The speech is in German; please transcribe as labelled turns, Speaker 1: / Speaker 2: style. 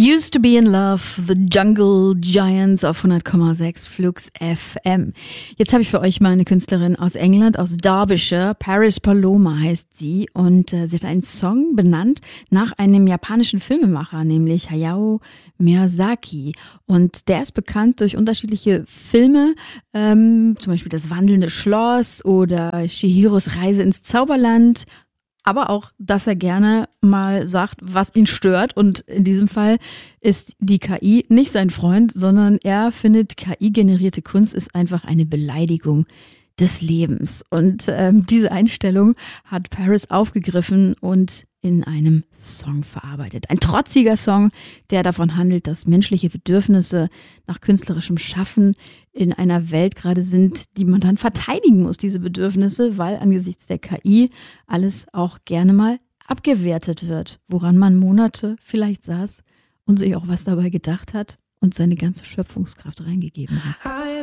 Speaker 1: Used to be in love, The Jungle Giants auf 100,6 Flux FM. Jetzt habe ich für euch mal eine Künstlerin aus England, aus Derbyshire. Paris Paloma heißt sie und sie hat einen Song benannt nach einem japanischen Filmemacher, nämlich Hayao Miyazaki. Und der ist bekannt durch unterschiedliche Filme, zum Beispiel Das wandelnde Schloss oder Chihiros Reise ins Zauberland. Aber auch, dass er gerne mal sagt, was ihn stört. Und in diesem Fall ist die KI nicht sein Freund, sondern er findet, KI-generierte Kunst ist einfach eine Beleidigung des Lebens. Und diese Einstellung hat Paris aufgegriffen und in einem Song verarbeitet. Ein trotziger Song, der davon handelt, dass menschliche Bedürfnisse nach künstlerischem Schaffen in einer Welt gerade sind, die man dann verteidigen muss, diese Bedürfnisse, weil angesichts der KI alles auch gerne mal abgewertet wird, woran man Monate vielleicht saß und sich auch was dabei gedacht hat und seine ganze Schöpfungskraft reingegeben hat.